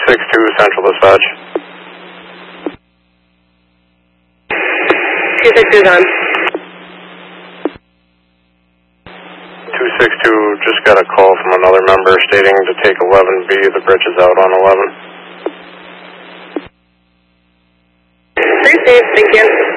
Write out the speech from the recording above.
262 Central Dispatch. 262 is on. 262 just got a call from another member stating to take 11B. The bridge is out on 11. Received, thank you.